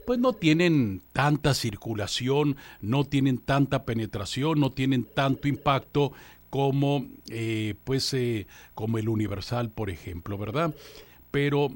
pues no tienen tanta circulación, no tienen tanta penetración, no tienen tanto impacto como como el Universal, por ejemplo, ¿verdad? Pero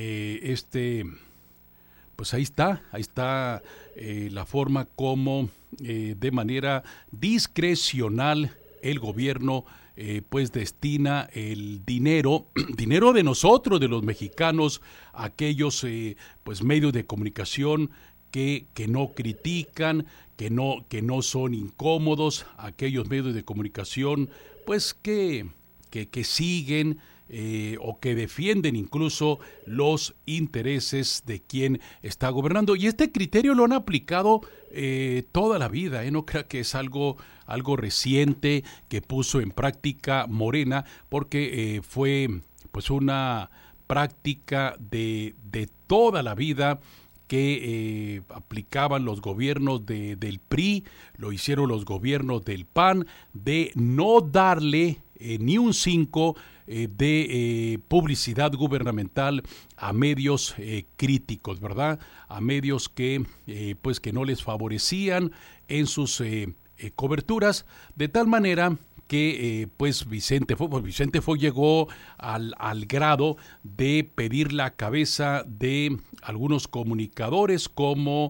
pues ahí está la forma como de manera discrecional el gobierno pues destina el dinero de nosotros, de los mexicanos, a aquellos pues medios de comunicación que no critican, que no son incómodos, aquellos medios de comunicación pues que siguen o que defienden incluso los intereses de quien está gobernando. Y este criterio lo han aplicado toda la vida, no crea que es algo reciente que puso en práctica Morena, porque fue pues una práctica de toda la vida que aplicaban los gobiernos del PRI, lo hicieron los gobiernos del PAN, de no darle ni un 5 de publicidad gubernamental a medios críticos, ¿verdad? A medios que pues que no les favorecían en sus coberturas, de tal manera que pues Vicente Fox llegó al grado de pedir la cabeza de algunos comunicadores como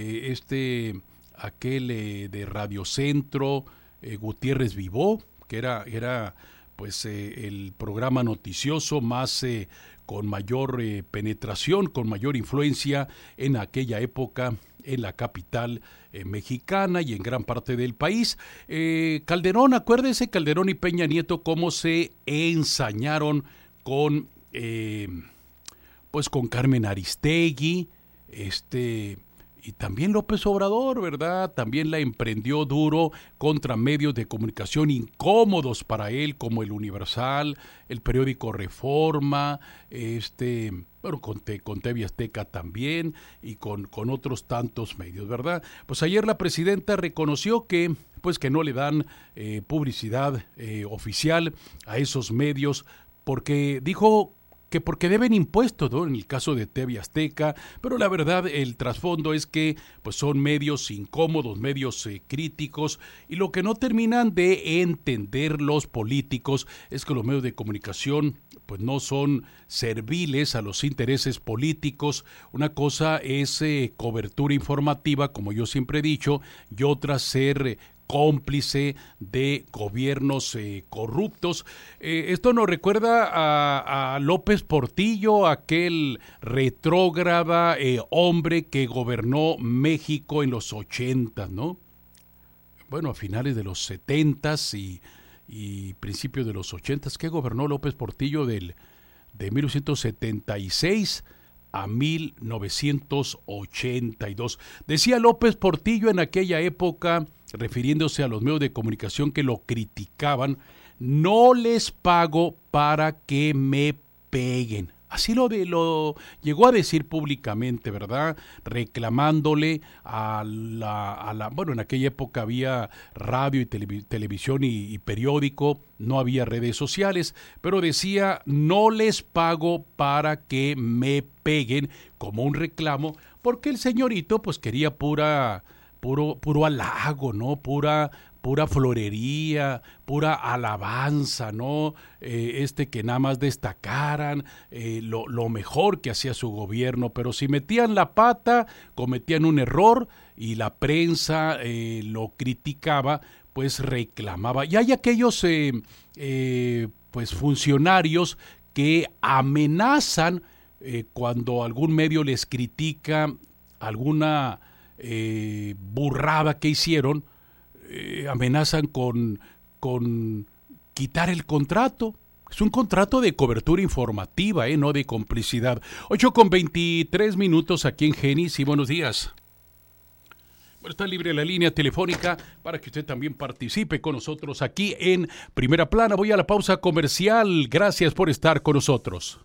aquel de Radio Centro, Gutiérrez Vivó, que era pues el programa noticioso más con mayor penetración, con mayor influencia en aquella época en la capital mexicana y en gran parte del país. Calderón, acuérdese, Calderón y Peña Nieto, cómo se ensañaron con pues con Carmen Aristegui, y también López Obrador, ¿verdad? También la emprendió duro contra medios de comunicación incómodos para él, como el Universal, el periódico Reforma, bueno, con TV Azteca también, y con otros tantos medios, ¿verdad? Pues ayer la presidenta reconoció que no le dan publicidad oficial a esos medios, porque dijo que porque deben impuestos, ¿no? En el caso de TV Azteca, pero la verdad el trasfondo es que pues son medios incómodos, medios críticos, y lo que no terminan de entender los políticos es que los medios de comunicación pues no son serviles a los intereses políticos. Una cosa es cobertura informativa, como yo siempre he dicho, y otra ser cómplice de gobiernos corruptos. Esto nos recuerda a López Portillo, aquel retrógrada hombre que gobernó México en los 80, ¿no? Bueno, a finales de los 70s y principios de los 80s, que gobernó López Portillo de 1976 a 1982. Decía López Portillo en aquella época, refiriéndose a los medios de comunicación que lo criticaban: no les pago para que me peguen. Así lo llegó a decir públicamente, ¿verdad? Reclamándole bueno, en aquella época había radio y televisión y periódico, no había redes sociales, pero decía: no les pago para que me peguen, como un reclamo, porque el señorito pues quería puro halago, ¿no? Pura florería, pura alabanza, ¿no? Que nada más destacaran lo mejor que hacía su gobierno, pero si metían la pata, cometían un error y la prensa lo criticaba, pues reclamaba. Y hay aquellos pues funcionarios que amenazan cuando algún medio les critica alguna burrada que hicieron, amenazan con quitar el contrato. Es un contrato de cobertura informativa, no de complicidad. 8:23 aquí en Genis, y buenos días. Bueno, está libre la línea telefónica para que usted también participe con nosotros aquí en Primera Plana. Voy a la pausa comercial. Gracias por estar con nosotros.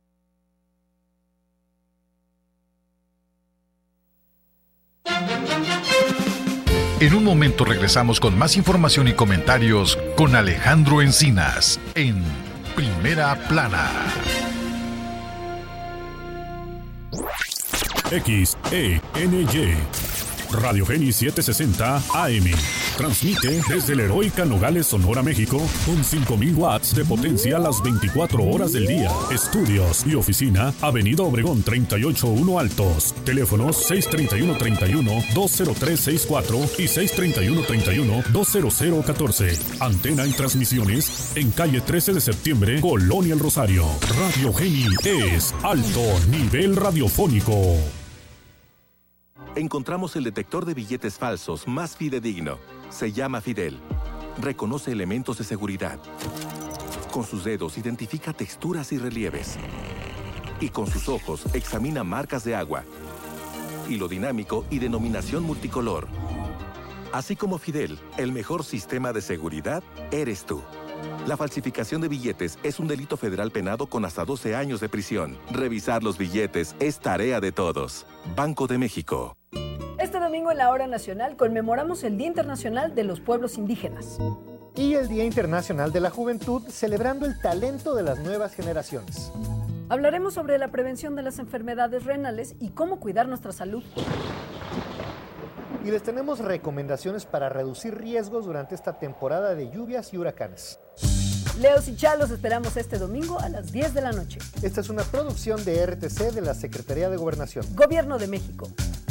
En un momento regresamos con más información y comentarios con Alejandro Encinas en Primera Plana. XENY. Radio Geni 760 AM. Transmite desde la heroica Nogales, Sonora, México, con 5,000 watts de potencia las 24 horas del día. Estudios y oficina, Avenida Obregón 381 Altos. Teléfonos 631-31-20364 y 631-31-20014. Antena y transmisiones en calle 13 de septiembre, Colonia El Rosario. Radio Geni es alto nivel radiofónico. Encontramos el detector de billetes falsos más fidedigno. Se llama Fidel. Reconoce elementos de seguridad. Con sus dedos identifica texturas y relieves. Y con sus ojos examina marcas de agua, hilo dinámico y denominación multicolor. Así como Fidel, el mejor sistema de seguridad eres tú. La falsificación de billetes es un delito federal penado con hasta 12 años de prisión. Revisar los billetes es tarea de todos. Banco de México. Este domingo en la Hora Nacional conmemoramos el Día Internacional de los Pueblos Indígenas. Y el Día Internacional de la Juventud, celebrando el talento de las nuevas generaciones. Hablaremos sobre la prevención de las enfermedades renales y cómo cuidar nuestra salud. Y les tenemos recomendaciones para reducir riesgos durante esta temporada de lluvias y huracanes. Leos y Chalos esperamos este domingo a las 10 de la noche. Esta es una producción de RTC de la Secretaría de Gobernación. Gobierno de México.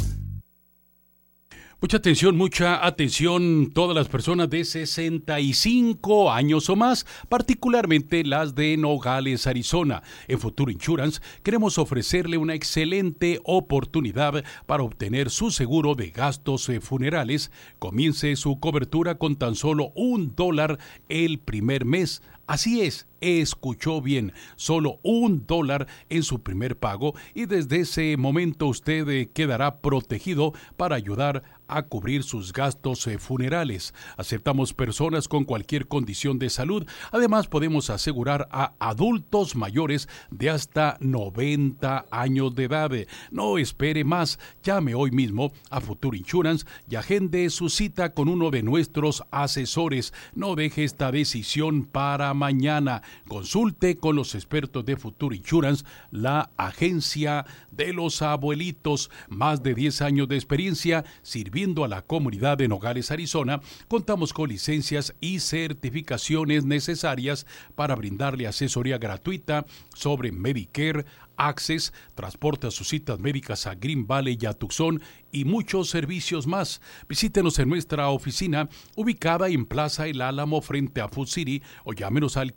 Mucha atención todas las personas de 65 años o más, particularmente las de Nogales, Arizona. En Futuro Insurance queremos ofrecerle una excelente oportunidad para obtener su seguro de gastos funerales. Comience su cobertura con tan solo $1 el primer mes. Así es, escuchó bien, solo $1 en su primer pago y desde ese momento usted quedará protegido para ayudar a cubrir sus gastos funerales. Aceptamos personas con cualquier condición de salud. Además, podemos asegurar a adultos mayores de hasta 90 años de edad. No espere más, llame hoy mismo a Futuro Insurance y agende su cita con uno de nuestros asesores. No deje esta decisión para mañana. Consulte con los expertos de Futuro Insurance, la agencia de los abuelitos. Más de 10 años de experiencia sirviendo a la comunidad de Nogales, Arizona. Contamos con licencias y certificaciones necesarias para brindarle asesoría gratuita sobre Medicare, Access, transporte a sus citas médicas a Green Valley y a Tucson y muchos servicios más. Visítenos en nuestra oficina ubicada en Plaza El Álamo frente a Food City o llámenos al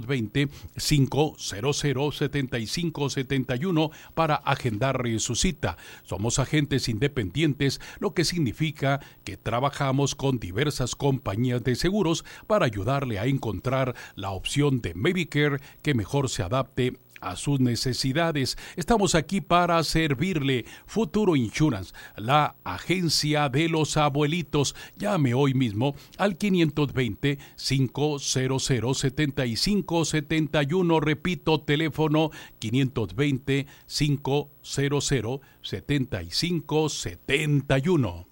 520-500-7571 para agendar su cita. Somos agentes independientes, lo que significa que trabajamos con diversas compañías de seguros para ayudarle a encontrar la opción de Medicare que mejor se adapte a sus necesidades. Estamos aquí para servirle. Futuro Insurance, la agencia de los abuelitos. Llame hoy mismo al 520-500-7571. Repito, teléfono 520-500-7571.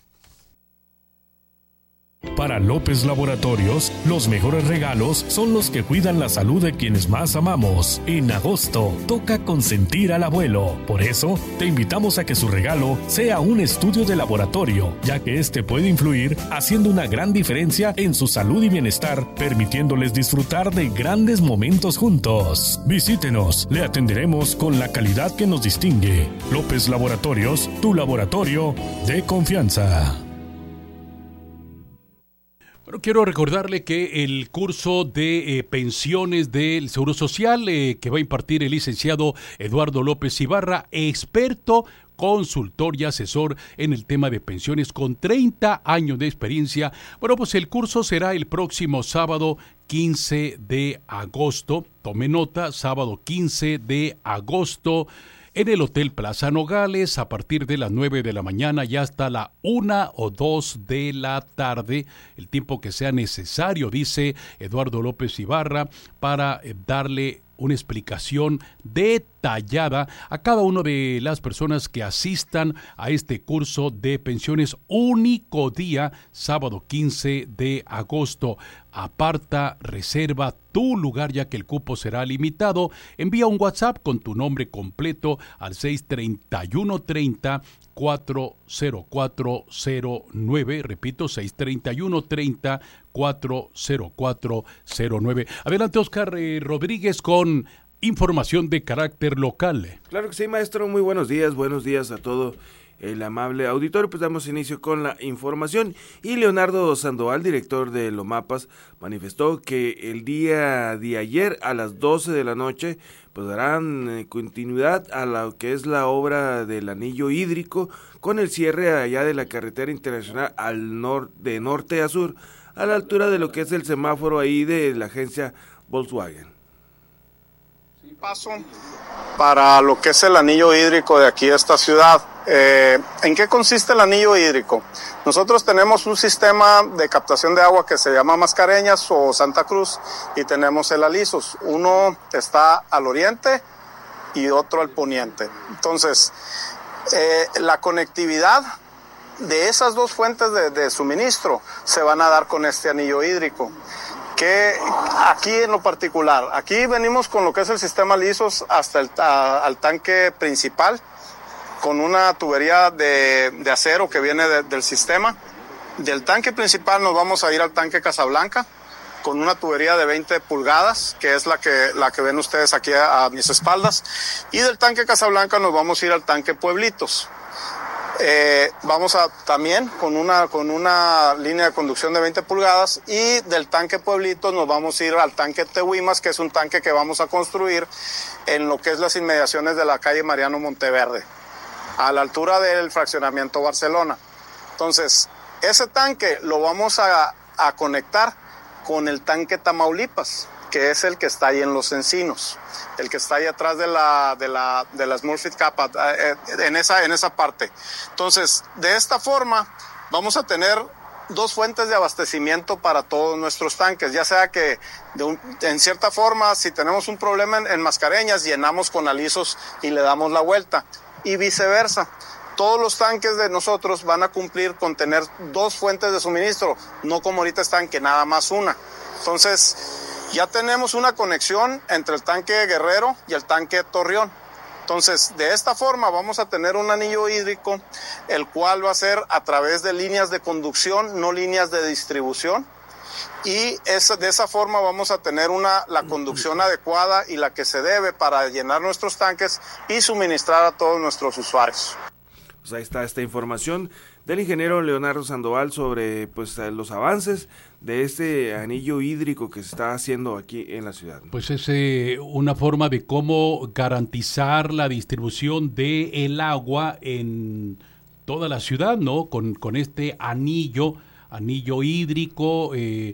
Para López Laboratorios, los mejores regalos son los que cuidan la salud de quienes más amamos. En agosto, toca consentir al abuelo. Por eso, te invitamos a que su regalo sea un estudio de laboratorio, ya que este puede influir haciendo una gran diferencia en su salud y bienestar, permitiéndoles disfrutar de grandes momentos juntos. Visítenos, le atenderemos con la calidad que nos distingue. López Laboratorios, tu laboratorio de confianza. Bueno, quiero recordarle que el curso de pensiones del Seguro Social que va a impartir el licenciado Eduardo López Ibarra, experto, consultor y asesor en el tema de pensiones con 30 años de experiencia. Bueno, pues el curso será el próximo sábado 15 de agosto. Tome nota, sábado 15 de agosto. En el Hotel Plaza Nogales, a partir de las 9 de la mañana y hasta la 1 o 2 de la tarde, el tiempo que sea necesario, dice Eduardo López Ibarra, para darle una explicación detallada a cada una de las personas que asistan a este curso de pensiones. Único día, sábado 15 de agosto. Aparta, reserva tu lugar ya que el cupo será limitado. Envía un WhatsApp con tu nombre completo al 631-30-40409. Repito, 631-30-40409. Adelante, Oscar Rodríguez, con información de carácter local. Claro que sí, maestro. Muy buenos días a todo el amable auditorio. Pues damos inicio con la información, y Leonardo Sandoval, director de Lomapas, manifestó que el día de ayer a las 12 de la noche pues darán continuidad a lo que es la obra del anillo hídrico, con el cierre allá de la carretera internacional de norte a sur, a la altura de lo que es el semáforo ahí de la agencia Volkswagen. Paso para lo que es el anillo hídrico de aquí de esta ciudad. ¿En qué consiste el anillo hídrico? Nosotros tenemos un sistema de captación de agua que se llama Mascareñas o Santa Cruz, y tenemos el Alisos. Uno está al oriente y otro al poniente. Entonces, la conectividad de esas dos fuentes de suministro se van a dar con este anillo hídrico. Que aquí en lo particular, aquí venimos con lo que es el sistema Alisos hasta al tanque principal, con una tubería de acero que viene del sistema. Del tanque principal nos vamos a ir al tanque Casablanca, con una tubería de 20 pulgadas, que es la que ven ustedes aquí a mis espaldas. Y del tanque Casablanca nos vamos a ir al tanque Pueblitos. Vamos a también con una línea de conducción de 20 pulgadas, y del tanque Pueblitos nos vamos a ir al tanque Tehuimas, que es un tanque que vamos a construir en lo que es las inmediaciones de la calle Mariano Monteverde, a la altura del fraccionamiento Barcelona. Entonces, ese tanque lo vamos a conectar con el tanque Tamaulipas, que es el que está ahí en Los Encinos, el que está ahí atrás de la Smurfit Kappa, en esa parte. Entonces, de esta forma, vamos a tener dos fuentes de abastecimiento para todos nuestros tanques, ya sea que en cierta forma, si tenemos un problema en Mascareñas, llenamos con Alisos y le damos la vuelta, y viceversa. Todos los tanques de nosotros van a cumplir con tener dos fuentes de suministro, no como ahorita están que nada más una. Entonces, ya tenemos una conexión entre el tanque Guerrero y el tanque Torreón. Entonces, de esta forma vamos a tener un anillo hídrico, el cual va a ser a través de líneas de conducción, no líneas de distribución. Y de esa forma vamos a tener la conducción adecuada y la que se debe para llenar nuestros tanques y suministrar a todos nuestros usuarios. Pues ahí está esta información del ingeniero Leonardo Sandoval sobre pues los avances de este anillo hídrico que se está haciendo aquí en la ciudad. Pues es una forma de cómo garantizar la distribución del agua en toda la ciudad, ¿no? Con este anillo hídrico,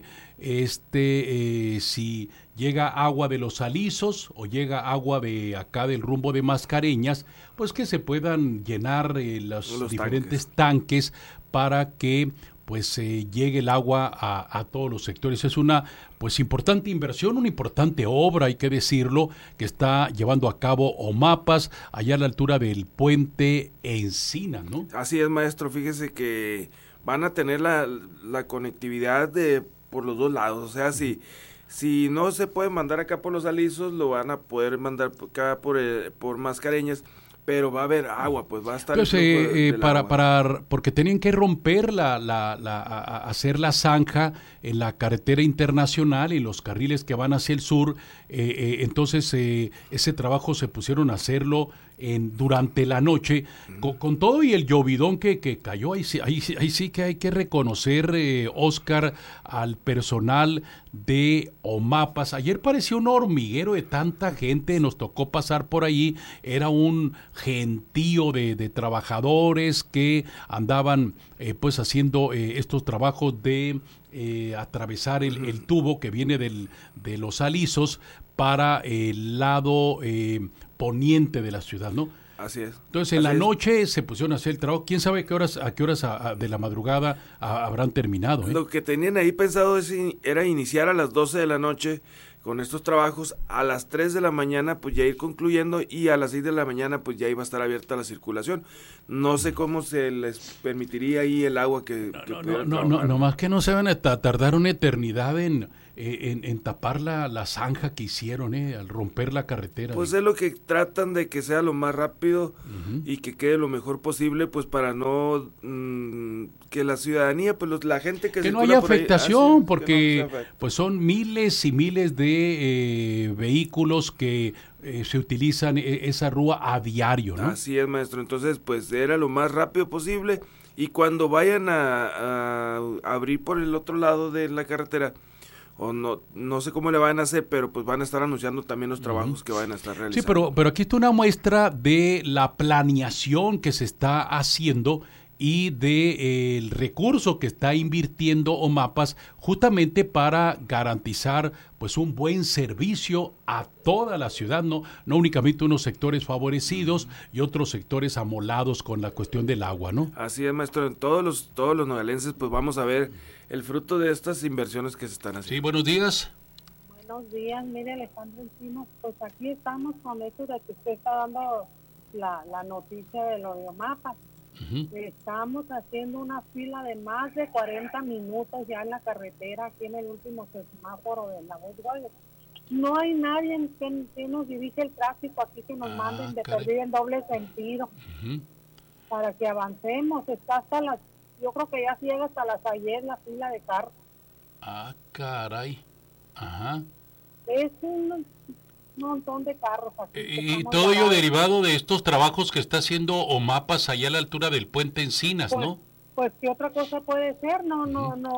si llega agua de los Alisos o llega agua de acá del rumbo de Mascareñas, pues que se puedan llenar los diferentes tanques para que pues llegue el agua a todos los sectores. Es una pues importante inversión, una importante obra, hay que decirlo, que está llevando a cabo Omapas allá a la altura del puente Encina, ¿no? Así es, maestro. Fíjese que van a tener la conectividad por los dos lados. O sea, si no se puede mandar acá por los Alisos, lo van a poder mandar acá por Mascareñas, pero va a haber agua, pues va a estar... Entonces, porque tenían que romper hacer la zanja en la carretera internacional y los carriles que van hacia el sur, entonces ese trabajo se pusieron a hacerlo durante la noche, con todo y el llovidón que cayó. Ahí sí que hay que reconocer, Oscar, al personal de Omapas. Ayer pareció un hormiguero de tanta gente, nos tocó pasar por ahí, era un gentío de trabajadores que andaban pues haciendo estos trabajos de atravesar el tubo que viene de los Alisos para el lado poniente de la ciudad, ¿no? Así es. Entonces en la noche se pusieron a hacer el trabajo. ¿Quién sabe a qué horas de la madrugada habrán terminado? Lo que tenían ahí pensado era iniciar a las 12 de la noche con estos trabajos, a las 3 de la mañana pues ya ir concluyendo, y a las 6 de la mañana pues ya iba a estar abierta la circulación. No sé cómo se les permitiría ahí el agua que no más que no se van a tardar una eternidad en tapar la zanja que hicieron al romper la carretera. Pues es lo que tratan de que sea lo más rápido y que quede lo mejor posible, pues para no que la ciudadanía, pues la gente que no haya afectación, ahí, porque pues son miles y miles de vehículos que se utilizan esa rúa a diario, ¿no? Así es, maestro. Entonces, pues era lo más rápido posible, y cuando vayan a abrir por el otro lado de la carretera, o no sé cómo le van a hacer, pero pues van a estar anunciando también los trabajos que van a estar realizando. Sí, pero aquí está una muestra de la planeación que se está haciendo y de el recurso que está invirtiendo OMAPAS justamente para garantizar pues un buen servicio a toda la ciudad, no únicamente unos sectores favorecidos y otros sectores amolados con la cuestión del agua, ¿no? Así es, maestro. En todos los nogalenses pues vamos a ver el fruto de estas inversiones que se están haciendo. Sí, buenos días. Buenos días, mire, Alejandro Encinas, pues aquí estamos con eso de que usted está dando la noticia de lo de OMAPAS. Estamos haciendo una fila de más de 40 minutos ya en la carretera, aquí en el último semáforo de la Volkswagen. No hay nadie que nos dirige el tráfico aquí, que nos manden de perdida en doble sentido para que avancemos. Está hasta yo creo que ya llega hasta las ayer la fila de carros. Caray. Ajá. Es un montón de carros aquí. Y todo ello derivado de estos trabajos que está haciendo OMAPAS allá a la altura del puente Encinas, pues, ¿no? Pues qué otra cosa puede ser, no.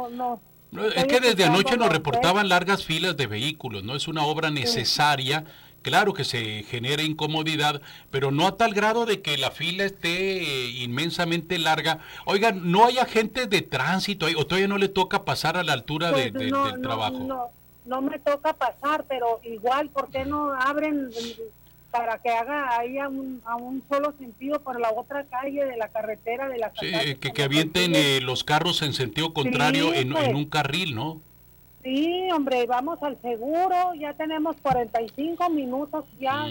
Es que desde anoche nos reportaban largas filas de vehículos, ¿no? Es una obra necesaria, claro que se genera incomodidad, pero no a tal grado de que la fila esté inmensamente larga. Oigan, ¿no hay agentes de tránsito ahí, o todavía no le toca pasar a la altura pues del trabajo? No me toca pasar, pero igual, ¿por qué no abren para que haga ahí a un solo sentido por la otra calle de la carretera de la sí, que avienten los carros en sentido contrario, sí, en un carril, ¿no? Sí, hombre, vamos al seguro, ya tenemos 45 minutos ya.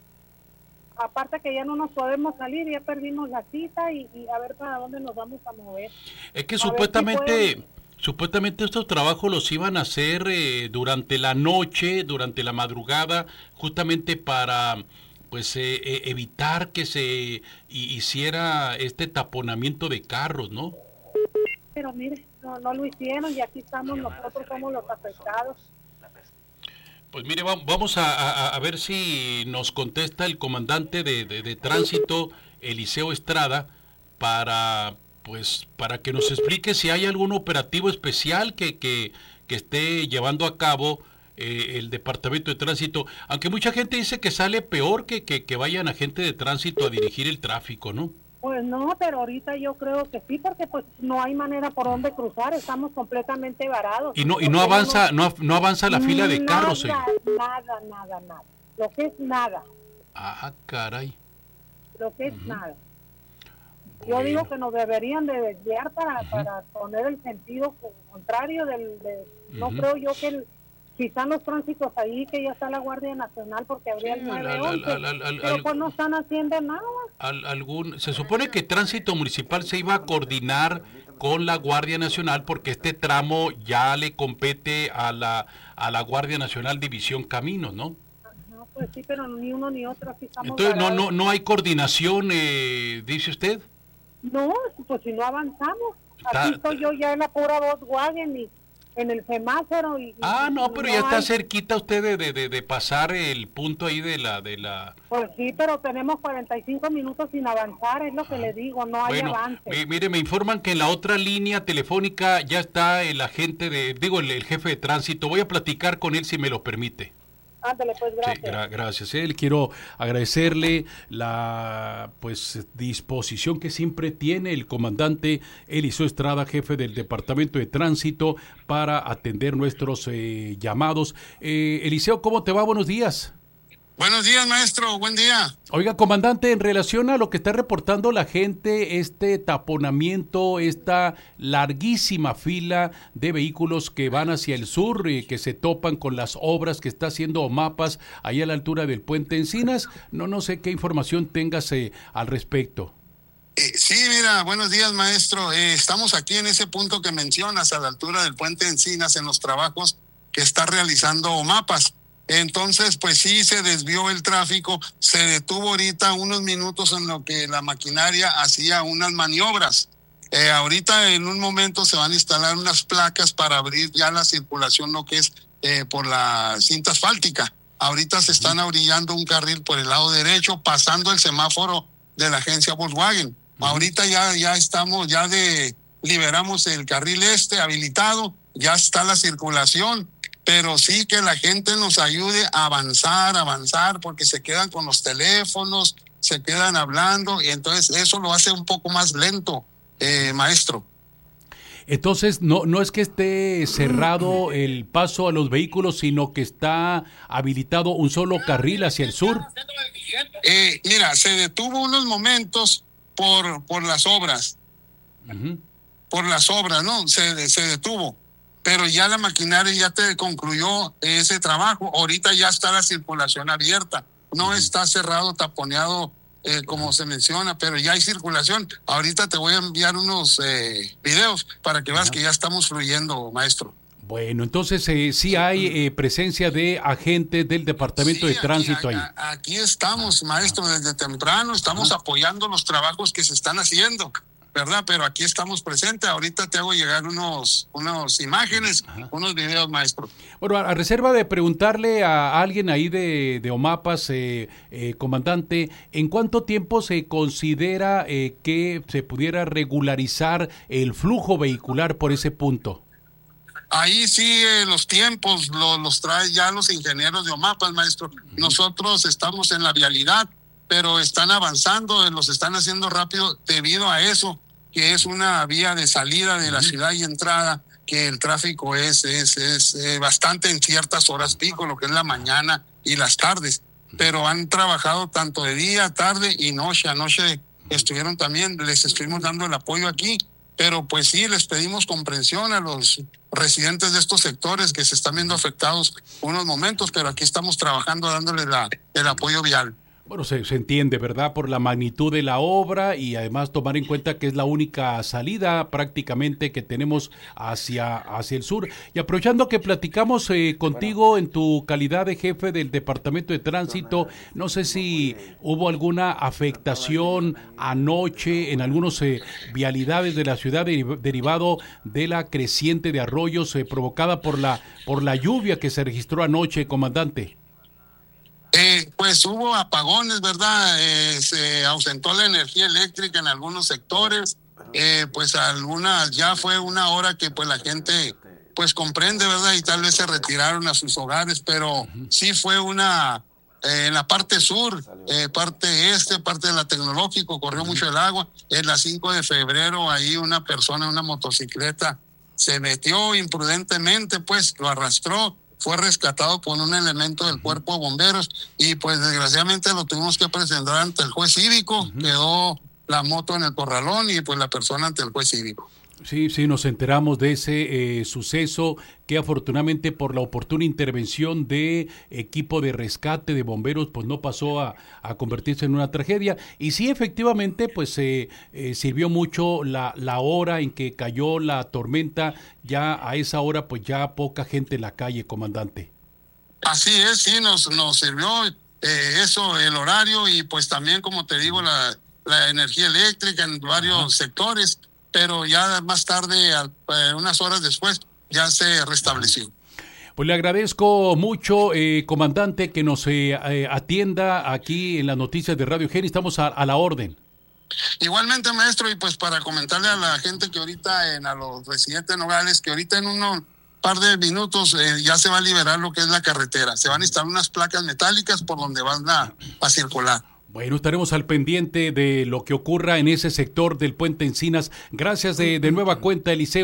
Aparte que ya no nos podemos salir, ya perdimos la cita y a ver para dónde nos vamos a mover. Es que supuestamente estos trabajos los iban a hacer durante la noche, durante la madrugada, justamente para pues evitar que se hiciera este taponamiento de carros, ¿no? Pero mire, no lo hicieron y aquí estamos, nosotros somos los afectados. Pues mire, vamos a ver si nos contesta el comandante de tránsito, Eliseo Estrada, para que nos explique si hay algún operativo especial que esté llevando a cabo el Departamento de Tránsito, aunque mucha gente dice que sale peor que vayan agentes de tránsito a dirigir el tráfico, ¿no? Pues no, pero ahorita yo creo que sí, porque pues no hay manera por dónde cruzar, estamos completamente varados. Y no avanza la fila de carros. Nada, lo que es nada. Caray. Lo que es nada. Yo digo que nos deberían de desviar para poner el sentido contrario no creo yo que si están los tránsitos ahí, que ya está la Guardia Nacional, porque habría el 911, pero pues no están haciendo nada. Se supone que Tránsito Municipal se iba a coordinar con la Guardia Nacional, porque este tramo ya le compete a la Guardia Nacional División Caminos, ¿no? Pues sí, pero ni uno ni otro, aquí estamos. Entonces no hay coordinación, dice usted. No, pues si no avanzamos. Aquí estoy yo ya en la pura Volkswagen y en el semáforo. Pero ya está cerquita usted de pasar el punto ahí de la... Pues sí, pero tenemos 45 minutos sin avanzar, es lo que le digo, no hay avance. Mire, me informan que en la otra línea telefónica ya está el agente el jefe de tránsito. Voy a platicar con él si me lo permite. Ándale, pues gracias. Sí, gracias. Quiero agradecerle la disposición que siempre tiene el comandante Eliseo Estrada, jefe del Departamento de Tránsito, para atender nuestros llamados. Eliseo, ¿cómo te va? Buenos días. Buenos días, maestro. Buen día. Oiga, comandante, en relación a lo que está reportando la gente, este taponamiento, esta larguísima fila de vehículos que van hacia el sur y que se topan con las obras que está haciendo OMAPAS ahí a la altura del puente Encinas, no sé qué información tengas al respecto. Sí, mira, buenos días, maestro. Estamos aquí en ese punto que mencionas, a la altura del puente Encinas, en los trabajos que está realizando OMAPAS. Entonces, pues sí, se desvió el tráfico, se detuvo ahorita unos minutos en lo que la maquinaria hacía unas maniobras. Ahorita en un momento se van a instalar unas placas para abrir ya la circulación, lo que es por la cinta asfáltica. Ahorita se están orillando un carril por el lado derecho, pasando el semáforo de la agencia Volkswagen. Ahorita ya estamos, liberamos el carril habilitado, ya está la circulación. Pero sí que la gente nos ayude a avanzar, porque se quedan con los teléfonos, se quedan hablando, y entonces eso lo hace un poco más lento, maestro. Entonces, no es que esté cerrado el paso a los vehículos, sino que está habilitado un solo carril hacia el sur. Mira, se detuvo unos momentos por las obras. Uh-huh. Por las obras, ¿no? Se detuvo. Pero ya la maquinaria ya te concluyó ese trabajo. Ahorita ya está la circulación abierta. No está cerrado, taponeado, como se menciona, pero ya hay circulación. Ahorita te voy a enviar unos videos para que veas que ya estamos fluyendo, maestro. Bueno, entonces sí hay presencia de agentes del Departamento de Tránsito ahí. Aquí estamos, maestro, desde temprano. Estamos apoyando los trabajos que se están haciendo, ¿verdad? Pero aquí estamos presentes. Ahorita te hago llegar unos imágenes, unos videos, maestro. Bueno, a reserva de preguntarle a alguien ahí de OMAPAS, comandante, ¿en cuánto tiempo se considera que se pudiera regularizar el flujo vehicular por ese punto? Ahí sí, los tiempos los trae ya los ingenieros de OMAPAS, maestro. Nosotros estamos en la vialidad, pero están avanzando, los están haciendo rápido debido a eso, que es una vía de salida de la ciudad y entrada, que el tráfico es bastante en ciertas horas pico, lo que es la mañana y las tardes, pero han trabajado tanto de día, tarde y noche. Anoche estuvieron también, les estuvimos dando el apoyo aquí, pero pues sí, les pedimos comprensión a los residentes de estos sectores que se están viendo afectados unos momentos, pero aquí estamos trabajando dándoles el apoyo vial. Bueno, se entiende, ¿verdad? Por la magnitud de la obra y además tomar en cuenta que es la única salida prácticamente que tenemos hacia el sur. Y aprovechando que platicamos contigo en tu calidad de jefe del Departamento de Tránsito, no sé si hubo alguna afectación anoche en algunas vialidades de la ciudad derivado de la creciente de arroyos provocada por la lluvia que se registró anoche, comandante. Pues hubo apagones, ¿verdad? Se ausentó la energía eléctrica en algunos sectores, pues algunas, ya fue una hora que pues la gente pues comprende, ¿verdad? Y tal vez se retiraron a sus hogares, pero sí fue en la parte sur, parte parte de la Tecnológico, corrió mucho el agua. En la 5 de febrero ahí una persona en una motocicleta se metió imprudentemente, pues lo arrastró. Fue rescatado por un elemento del cuerpo de bomberos y pues desgraciadamente lo tuvimos que presentar ante el juez cívico. Quedó la moto en el corralón y pues la persona ante el juez cívico. Sí, nos enteramos de ese suceso que afortunadamente por la oportuna intervención de equipo de rescate de bomberos pues no pasó a convertirse en una tragedia. Y sí, efectivamente, pues sirvió mucho la hora en que cayó la tormenta. Ya a esa hora pues ya poca gente en la calle, comandante. Así es, sí, nos sirvió eso, el horario y pues también, como te digo, la energía eléctrica en varios sectores. Pero ya más tarde, unas horas después, ya se restableció. Pues le agradezco mucho, comandante, que nos atienda aquí en las noticias de Radio Geni. Estamos a la orden. Igualmente, maestro, y pues para comentarle a la gente que ahorita, a los residentes Nogales, que ahorita en un par de minutos ya se va a liberar lo que es la carretera. Se van a instalar unas placas metálicas por donde van a circular. Bueno, estaremos al pendiente de lo que ocurra en ese sector del puente Encinas. Gracias de nueva cuenta, Eliseo.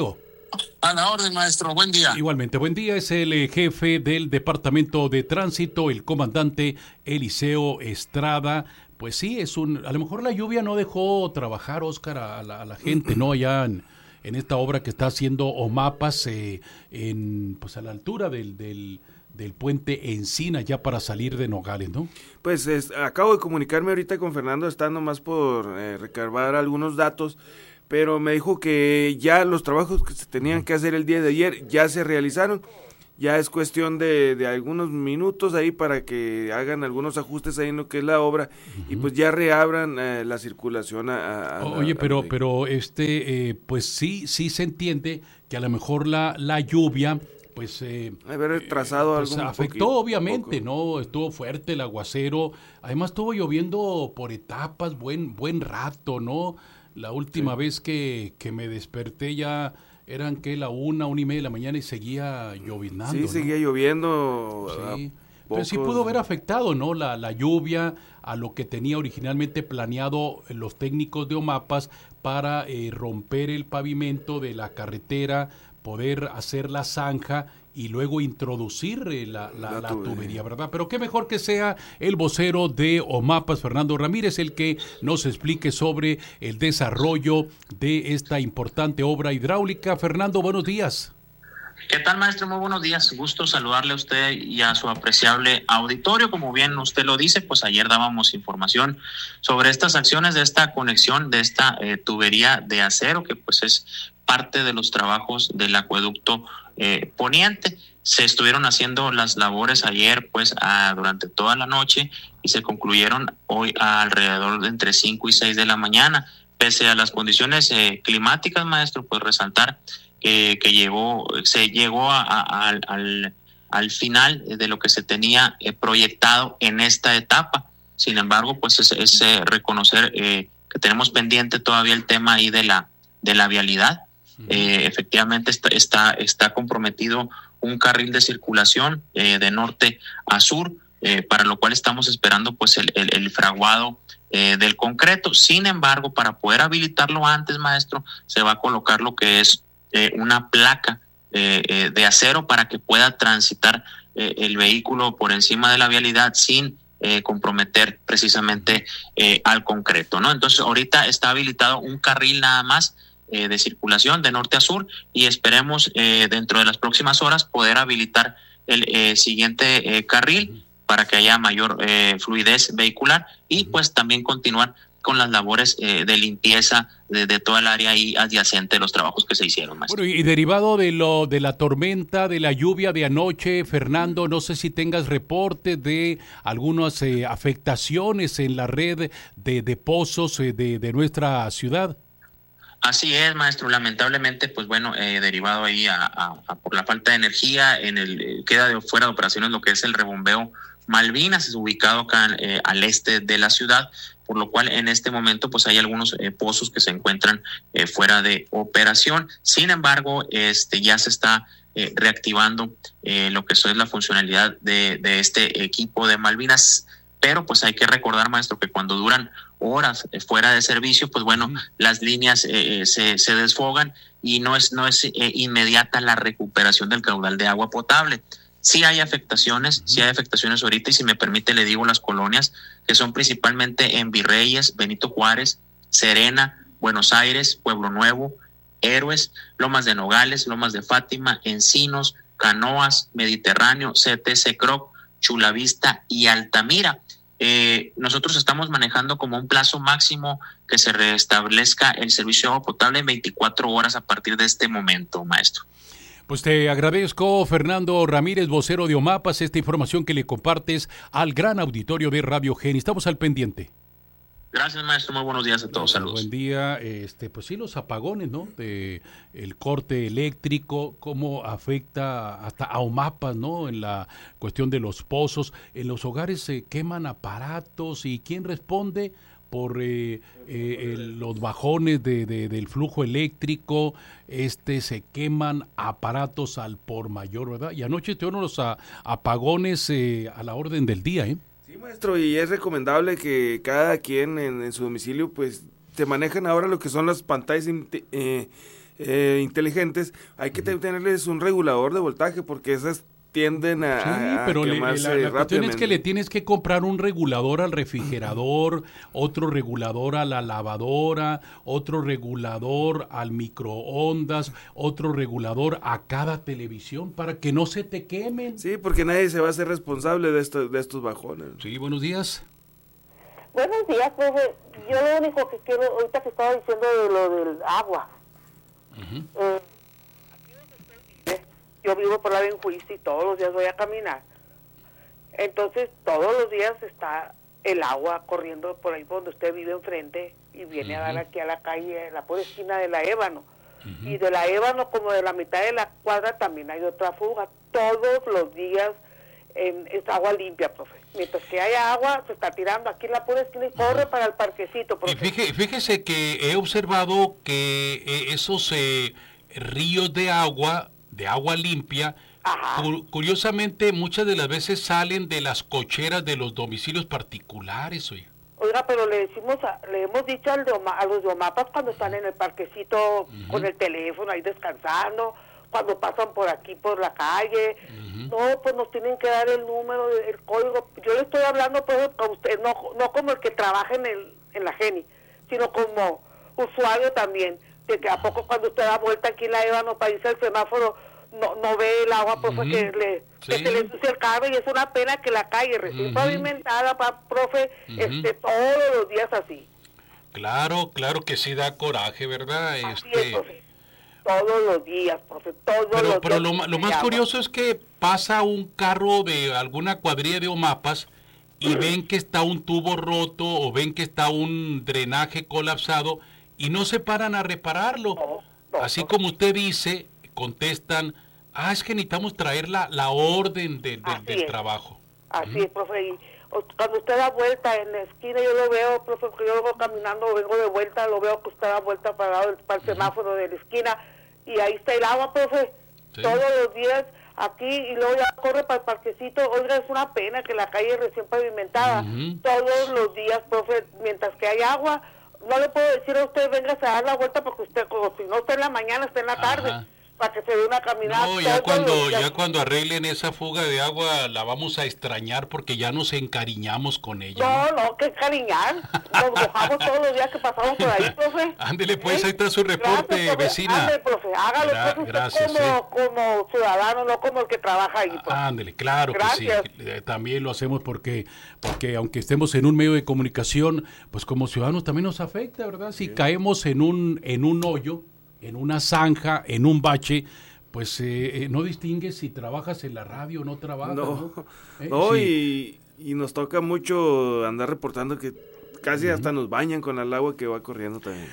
A la orden, maestro. Buen día. Igualmente, buen día. Es el jefe del Departamento de Tránsito, el comandante Eliseo Estrada. Pues sí, a lo mejor la lluvia no dejó trabajar, Óscar, a la gente, ¿no? Allá en esta obra que está haciendo OMAPAS, pues a la altura del puente Encina, ya para salir de Nogales, ¿no? Pues acabo de comunicarme ahorita con Fernando, está nomás por recabar algunos datos, pero me dijo que ya los trabajos que se tenían que hacer el día de ayer ya se realizaron. Ya es cuestión de algunos minutos ahí para que hagan algunos ajustes ahí en lo que es la obra y pues ya reabran la circulación Oye, pero pues sí se entiende que a lo mejor la lluvia pues haber trazado pues afectó obviamente, ¿no? Estuvo fuerte el aguacero, además estuvo lloviendo por etapas buen rato, ¿no? La última vez que me desperté ya eran que la 1:30 de la mañana y seguía lloviznando. Sí, ¿no? Seguía lloviendo. Sí. Pero sí pudo haber afectado, ¿no? La lluvia a lo que tenía originalmente planeado los técnicos de OMAPAS para romper el pavimento de la carretera, poder hacer la zanja y luego introducir la tubería, ¿verdad? Pero qué mejor que sea el vocero de OMAPAS, Fernando Ramírez, el que nos explique sobre el desarrollo de esta importante obra hidráulica. Fernando, buenos días. ¿Qué tal, maestro? Muy buenos días. Gusto saludarle a usted y a su apreciable auditorio. Como bien usted lo dice, pues ayer dábamos información sobre estas acciones de esta conexión de esta tubería de acero, que pues es parte de los trabajos del acueducto poniente. Se estuvieron haciendo las labores ayer pues durante toda la noche y se concluyeron hoy alrededor de entre 5 y 6 de la mañana. Pese a las condiciones climáticas, maestro, pues resaltar que se llegó al final de lo que se tenía proyectado en esta etapa. Sin embargo, pues es reconocer que tenemos pendiente todavía el tema ahí de la vialidad. Efectivamente está comprometido un carril de circulación de norte a sur, para lo cual estamos esperando pues el fraguado del concreto. Sin embargo, para poder habilitarlo antes, maestro, se va a colocar lo que es una placa de acero para que pueda transitar el vehículo por encima de la vialidad sin comprometer precisamente al concreto, ¿no? Entonces ahorita está habilitado un carril nada más de circulación de norte a sur y esperemos dentro de las próximas horas poder habilitar el siguiente carril para que haya mayor fluidez vehicular y pues también continuar con las labores de limpieza de toda el área ahí adyacente de los trabajos que se hicieron, maestro. Bueno, y derivado de la tormenta, de la lluvia de anoche, Fernando, no sé si tengas reporte de algunas afectaciones en la red de pozos de nuestra ciudad. Así es, maestro. Lamentablemente, pues bueno, derivado ahí por la falta de energía, queda fuera de operaciones lo que es el rebombeo Malvinas, es ubicado acá al este de la ciudad, por lo cual en este momento pues hay algunos pozos que se encuentran fuera de operación. Sin embargo, ya se está reactivando lo que es la funcionalidad de este equipo de Malvinas, pero pues hay que recordar, maestro, que cuando duran horas fuera de servicio, pues bueno, las líneas se desfogan y no es inmediata la recuperación del caudal de agua potable. Sí hay afectaciones ahorita, y si me permite le digo las colonias, que son principalmente en Virreyes, Benito Juárez, Serena, Buenos Aires, Pueblo Nuevo, Héroes, Lomas de Nogales, Lomas de Fátima, Encinos, Canoas, Mediterráneo, CTC Croc, Chulavista y Altamira. Nosotros estamos manejando como un plazo máximo que se restablezca el servicio de agua potable en 24 horas a partir de este momento, maestro. Pues te agradezco, Fernando Ramírez, vocero de OMAPAS, esta información que le compartes al gran auditorio de Radio Geni. Estamos al pendiente. Gracias, maestro. Muy buenos días a todos. Saludos. Buen día. Pues sí, los apagones, ¿no? El corte eléctrico, cómo afecta hasta a OMAPAS, ¿no? En la cuestión de los pozos. En los hogares se queman aparatos y ¿quién responde por los bajones del flujo eléctrico? Se queman aparatos al por mayor, ¿verdad? Y anoche tuvieron los apagones a la orden del día, ¿eh? Sí, maestro, y es recomendable que cada quien en su domicilio, pues, se manejen ahora lo que son las pantallas inteligentes, hay que tenerles un regulador de voltaje porque esas tienden a pero quemarse la cuestión es que rápidamente. le tienes que comprar un regulador al refrigerador, otro regulador a la lavadora, otro regulador al microondas, otro regulador a cada televisión para que no se te quemen. Sí, porque nadie se va a hacer responsable de estos bajones. Sí, buenos días. Buenos días, profe. Yo lo único que quiero, ahorita que estaba diciendo de lo del agua. Yo vivo por la Benjuicio y todos los días voy a caminar. Entonces, todos los días está el agua corriendo por ahí donde usted vive enfrente y viene a dar aquí a la calle, en la pura esquina de la Ébano. Y de la Ébano, como de la mitad de la cuadra, también hay otra fuga. Todos los días es agua limpia, profe. Mientras que haya agua, se está tirando aquí en la pura esquina y corre para el parquecito, profe. Y fíjese que he observado que esos ríos de agua limpia, curiosamente muchas de las veces salen de las cocheras de los domicilios particulares, oye. Oiga, pero le hemos dicho a los de Omapas cuando están en el parquecito con el teléfono ahí descansando, cuando pasan por aquí por la calle, no, pues nos tienen que dar el número, el código. Yo le estoy hablando pues a usted, no como el que trabaja en la GENI, sino como usuario también, de que a poco cuando usted da vuelta aquí en la Ébano para irse al semáforo, no ve el agua, profe, que se le ensucia el carro, y es una pena que la calle recién pavimentada, profe, esté todos los días así. Claro que sí da coraje, ¿verdad? Así es, profe. Todos los días, profe, todos los días. Pero lo más curioso es que pasa un carro de alguna cuadrilla de Omapas y ven que está un tubo roto o ven que está un drenaje colapsado y no se paran a repararlo. Así como usted dice, contestan, es que necesitamos traer la orden del trabajo. Así es, profe, y cuando usted da vuelta en la esquina, yo lo veo, profe, porque yo vengo caminando, vengo de vuelta, lo veo que usted da vuelta para el semáforo de la esquina, y ahí está el agua, profe, todos los días aquí, y luego ya corre para el parquecito. Oiga, es una pena que la calle recién pavimentada, todos los días, profe, mientras que hay agua, no le puedo decir a usted, venga a dar la vuelta, porque usted, como si no está en la mañana, está en la tarde, para que se dé una caminata. No, ya cuando arreglen esa fuga de agua, la vamos a extrañar porque ya nos encariñamos con ella. No, que encariñar, nos mojamos todos los días que pasamos por ahí, profe. Ándele pues, ahí está su reporte, gracias, vecina. Ándele, profe, hágalo, profe, gracias, como ciudadano, no como el que trabaja ahí, profe. Ándele, claro gracias. Que sí, también lo hacemos porque aunque estemos en un medio de comunicación, pues como ciudadanos también nos afecta, ¿verdad? Si caemos en un hoyo, en una zanja, en un bache, pues no distingues si trabajas en la radio o no trabajas. No, sí. y nos toca mucho andar reportando que casi hasta nos bañan con el agua que va corriendo también.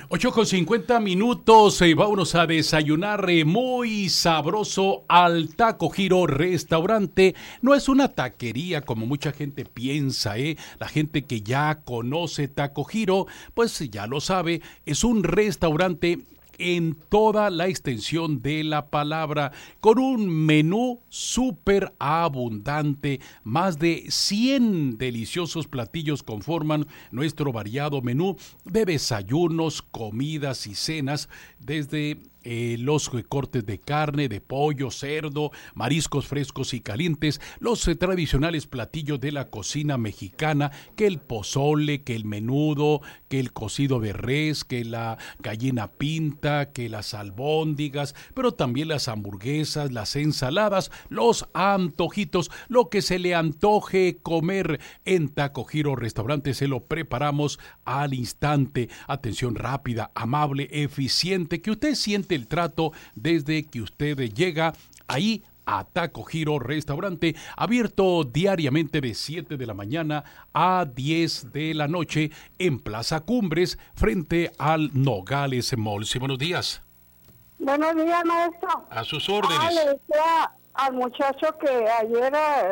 8:50, vámonos a desayunar muy sabroso al Taco Giro Restaurante. No es una taquería como mucha gente piensa, La gente que ya conoce Taco Giro, pues ya lo sabe, es un restaurante en toda la extensión de la palabra, con un menú súper abundante. Más de 100 deliciosos platillos conforman nuestro variado menú de desayunos, comidas y cenas, desde los cortes de carne, de pollo, cerdo, mariscos frescos y calientes, los tradicionales platillos de la cocina mexicana, que el pozole, que el menudo, que el cocido de res, que la gallina pinta, que las albóndigas, pero también las hamburguesas, las ensaladas, los antojitos, lo que se le antoje comer en Taco Giro Restaurante, se lo preparamos al instante. Atención rápida, amable, eficiente, que usted siente el trato desde que usted llega ahí a Taco Giro Restaurante, abierto diariamente de 7 de la mañana a 10 de la noche en Plaza Cumbres, frente al Nogales Mall. Sí, buenos días. Buenos días, maestro. A sus órdenes. Le decía al muchacho que ayer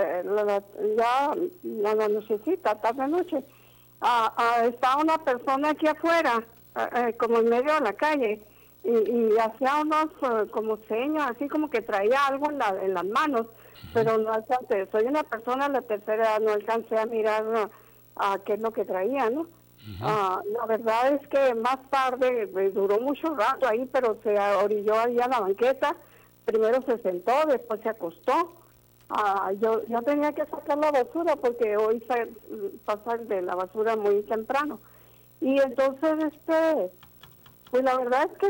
ya no lo necesita, tarde noche. Está una persona aquí afuera, como en medio de la calle, y hacía unos como señas, así como que traía algo en las manos, pero no alcancé. Soy una persona de la tercera edad, no alcancé a mirar qué es lo que traía, ¿no? La verdad es que más tarde duró mucho rato ahí, pero se orilló ahí a la banqueta. Primero se sentó, después se acostó. Yo tenía que sacar la basura porque hoy pasa de la basura muy temprano. Y entonces, pues la verdad es que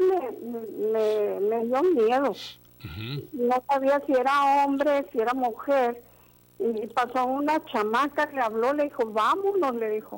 me dio miedo. No sabía si era hombre, si era mujer. Y pasó una chamaca, le habló, le dijo, vámonos, le dijo.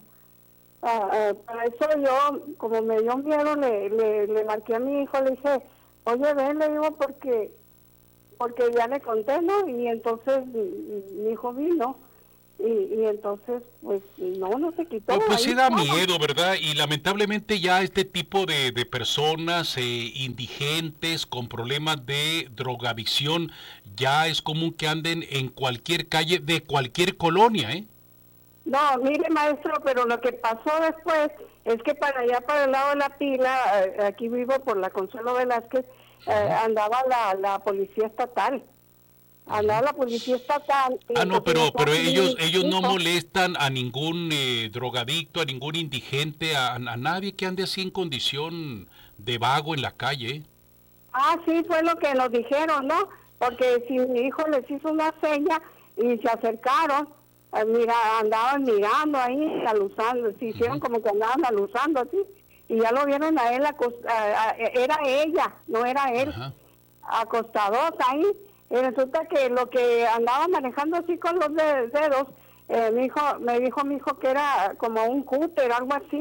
Para eso yo, como me dio miedo, le marqué a mi hijo, le dije, oye, ven, le digo, porque ya le conté, ¿no? Y entonces mi hijo vino, y entonces, pues, no se quitó. Pues sí da miedo, ¿verdad? Y lamentablemente ya este tipo de personas indigentes con problemas de drogadicción, ya es común que anden en cualquier calle de cualquier colonia, ¿eh? No, mire, maestro, pero lo que pasó después es que para allá, para el lado de la Pila, aquí vivo por la Consuelo Velázquez, andaba la policía estatal. Andaba la policía estatal. No, pero ellos no molestan a ningún drogadicto, a ningún indigente, a nadie que ande así en condición de vago en la calle. Sí, fue lo que nos dijeron, ¿no? Porque si mi hijo les hizo una seña y se acercaron, andaban mirando ahí, alusando, se hicieron como que andaban alusando así, y ya lo vieron a él, era ella, no era él, acostados ahí, y resulta que lo que andaba manejando así con los dedos, me dijo mi hijo que era como un cúter, algo así.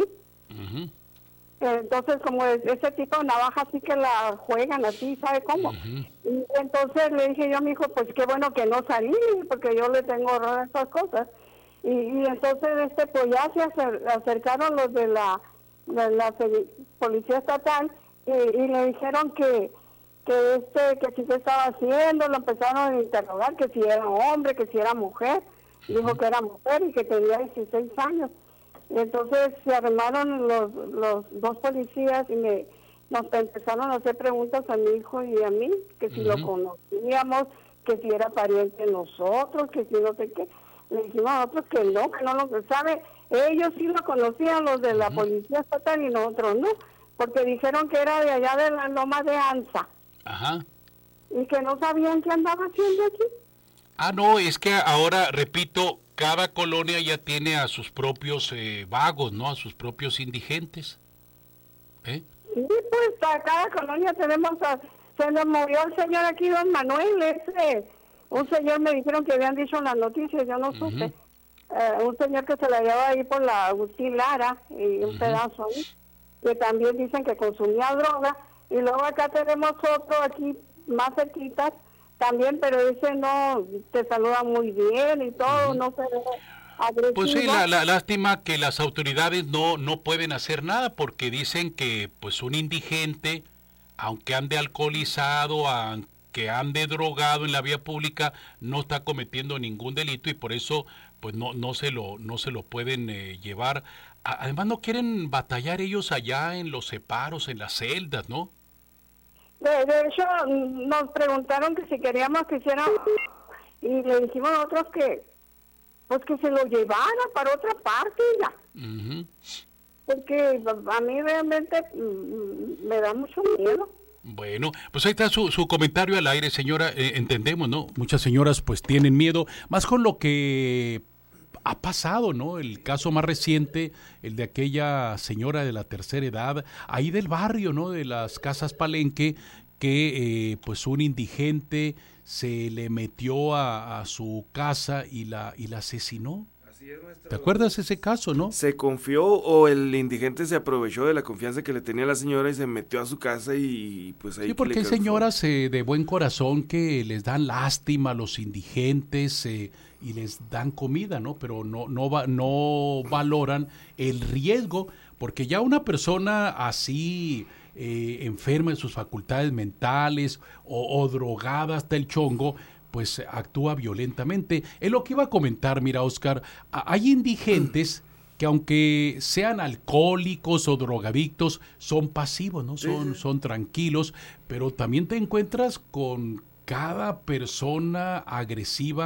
Entonces, como ese tipo de navaja así que la juegan así, ¿sabe cómo? Y entonces le dije yo a mi hijo, pues qué bueno que no salí, porque yo le tengo horror a esas cosas. Y entonces pues ya se acercaron los de la policía estatal y le dijeron que sí se estaba haciendo, lo empezaron a interrogar, que si era hombre, que si era mujer. Dijo que era mujer y que tenía 16 años. Y entonces se armaron los dos policías y nos empezaron a hacer preguntas a mi hijo y a mí, que si lo conocíamos, que si era pariente de nosotros, que si no sé qué. Le dijimos a nosotros que no lo sabe. Ellos sí lo conocían, los de la policía estatal, y nosotros no, porque dijeron que era de allá de la Loma de Anza. Y que no sabían qué andaba haciendo aquí. No, es que ahora, repito, cada colonia ya tiene a sus propios vagos, ¿no? A sus propios indigentes. Sí, pues a cada colonia tenemos se nos movió el señor aquí, don Manuel, un señor, me dijeron que habían dicho en las noticias, yo no supe, un señor que se la llevaba ahí por la Agustín Lara, y un pedazo ahí, que también dicen que consumía droga, y luego acá tenemos otro aquí más cerquita, también, pero ese no te saluda muy bien y todo, no se ve agresivo. Pues sí, la lástima que las autoridades no pueden hacer nada, porque dicen que pues un indigente, aunque ande alcoholizado, aunque ande drogado en la vía pública, no está cometiendo ningún delito, y por eso pues no se lo pueden llevar. Además no quieren batallar ellos allá en los separos, en las celdas, ¿no? De hecho, nos preguntaron que si queríamos que hicieran, y le dijimos nosotros que pues que se lo llevara para otra parte ya. Porque a mí realmente me da mucho miedo. Bueno, pues ahí está su comentario al aire, señora. Entendemos, ¿no? Muchas señoras pues tienen miedo, más con lo que ha pasado, ¿no? El caso más reciente, el de aquella señora de la tercera edad, ahí del barrio, ¿no? De las Casas Palenque, que pues un indigente se le metió a su casa y la asesinó. Así es, maestro. ¿Te acuerdas ese caso, no? Se confió, o el indigente se aprovechó de la confianza que le tenía la señora y se metió a su casa y pues ahí... Sí, porque hay señoras de buen corazón que les dan lástima a los indigentes y les dan comida, ¿no? Pero no valoran el riesgo, porque ya una persona así enferma en sus facultades mentales o drogada hasta el chongo, pues actúa violentamente. Es lo que iba a comentar, mira, Oscar, hay indigentes que aunque sean alcohólicos o drogadictos, son pasivos, ¿no? Son tranquilos, pero también te encuentras con cada persona agresiva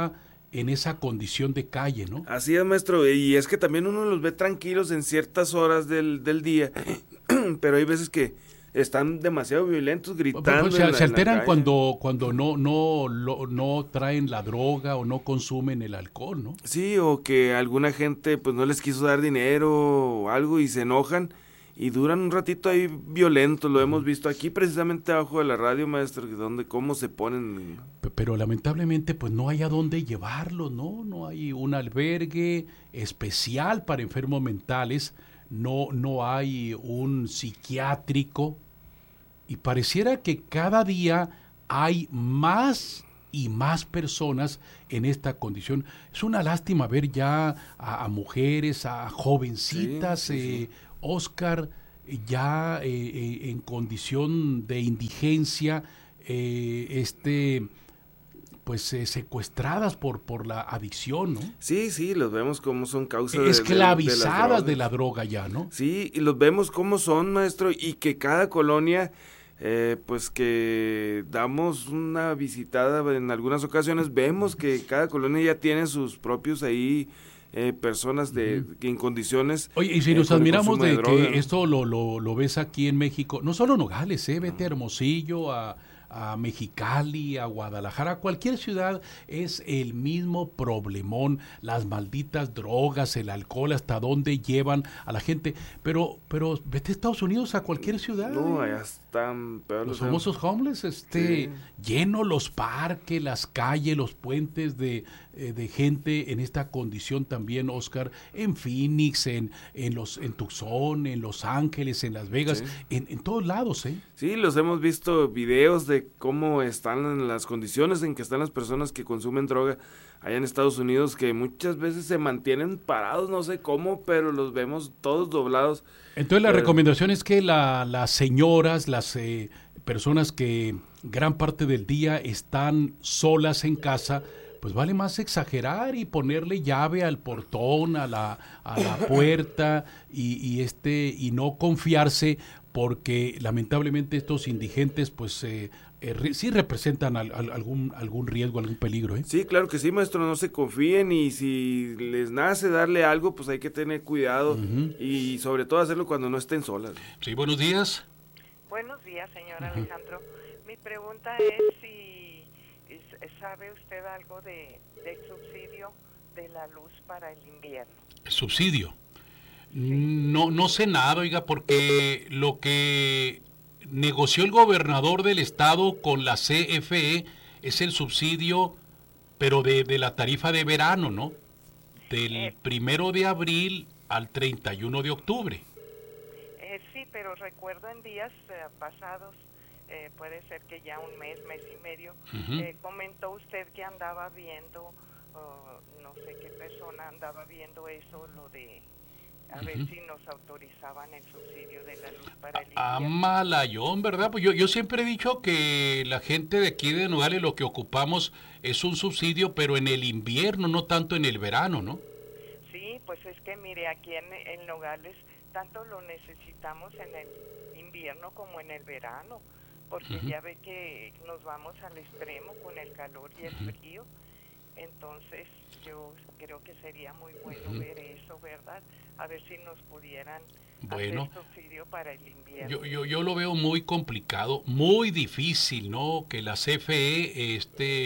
en esa condición de calle, ¿no? Así es, maestro, y es que también uno los ve tranquilos en ciertas horas del día, pero hay veces que están demasiado violentos, gritando. Se alteran cuando no traen la droga o no consumen el alcohol, ¿no? Sí, o que alguna gente pues no les quiso dar dinero o algo y se enojan y duran un ratito ahí violentos. Lo hemos visto aquí precisamente abajo de la radio, maestro, cómo se ponen. Pero lamentablemente pues no hay a dónde llevarlos, ¿no? No hay un albergue especial para enfermos mentales. No hay un psiquiátrico, y pareciera que cada día hay más y más personas en esta condición. Es una lástima ver ya a mujeres, a jovencitas, sí. Oscar, ya en condición de indigencia, pues secuestradas por la adicción, ¿no? Sí, los vemos como son causas esclavizadas de la droga ya, ¿no? Sí, y los vemos como son, maestro, y que cada colonia, pues que damos una visitada en algunas ocasiones, vemos que cada colonia ya tiene sus propios ahí personas que en condiciones. Oye, y si nos admiramos de droga, que, ¿no? Esto lo ves aquí en México, no solo Nogales, vete a Hermosillo, a Mexicali, a Guadalajara, a cualquier ciudad, es el mismo problemón, las malditas drogas, el alcohol, hasta dónde llevan a la gente, pero vete a Estados Unidos, a cualquier ciudad. No, allá están peor. Los famosos homeless, lleno los parques, las calles, los puentes de gente en esta condición también, Oscar, en Phoenix, en Tucson, en Los Ángeles, en Las Vegas, en todos lados, Sí, los hemos visto videos de cómo están en las condiciones en que están las personas que consumen droga allá en Estados Unidos, que muchas veces se mantienen parados, no sé cómo, pero los vemos todos doblados. Entonces la recomendación es que las señoras, las personas que gran parte del día están solas en casa, pues vale más exagerar y ponerle llave al portón, a la puerta y no confiarse, porque lamentablemente estos indigentes pues sí representan algún riesgo, algún peligro. Sí, claro que sí, maestro, no se confíen, y si les nace darle algo, pues hay que tener cuidado y sobre todo hacerlo cuando no estén solas. Sí, buenos días. Buenos días, señor Alejandro. Mi pregunta es si sabe usted algo del subsidio de la luz para el invierno. ¿El subsidio? No sé nada, oiga, porque lo que negoció el gobernador del estado con la CFE es el subsidio, pero de la tarifa de verano, ¿no? Del 1 de abril al 31 de octubre. Sí, pero recuerdo en días pasados, puede ser que ya un mes y medio, comentó usted que andaba viendo, no sé qué persona andaba viendo eso, lo de a ver si nos autorizaban el subsidio de la luz para el invierno. Malayón, ¿verdad? Pues yo siempre he dicho que la gente de aquí de Nogales lo que ocupamos es un subsidio, pero en el invierno, no tanto en el verano, ¿no? Sí, pues es que mire, aquí en Nogales tanto lo necesitamos en el invierno como en el verano, porque ya ve que nos vamos al extremo con el calor y el frío. Entonces yo creo que sería muy bueno ver eso, ¿verdad? A ver si nos pudieran hacer subsidio para el invierno. Yo lo veo muy complicado, muy difícil, ¿no? Que la CFE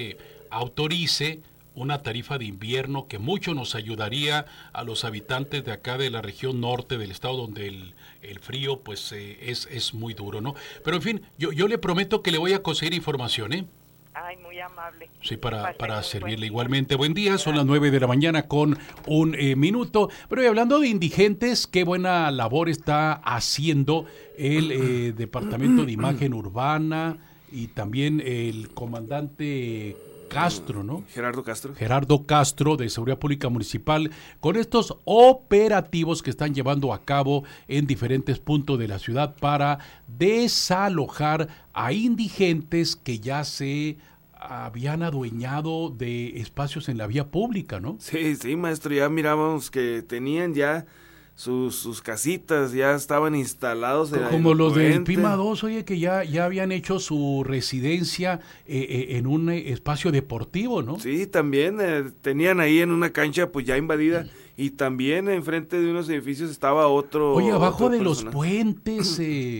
autorice una tarifa de invierno que mucho nos ayudaría a los habitantes de acá de la región norte del estado, donde el frío pues es muy duro, ¿no? Pero en fin, yo le prometo que le voy a conseguir información, ¿eh? Ay, muy amable. Sí, para servirle igualmente. Buen día, son las 9 de la mañana con un minuto. Pero hablando de indigentes, qué buena labor está haciendo el Departamento de Imagen Urbana y también el comandante Castro, ¿no? Gerardo Castro, de Seguridad Pública Municipal, con estos operativos que están llevando a cabo en diferentes puntos de la ciudad para desalojar a indigentes que ya se habían adueñado de espacios en la vía pública, ¿no? Sí, maestro, ya mirábamos que tenían ya sus casitas, ya estaban instalados como los del Pima 2, oye, que ya habían hecho su residencia en un espacio deportivo, ¿no? Sí, también tenían ahí en una cancha pues ya invadida, y también enfrente de unos edificios estaba otro. Oye, abajo otro de los personaje. puentes.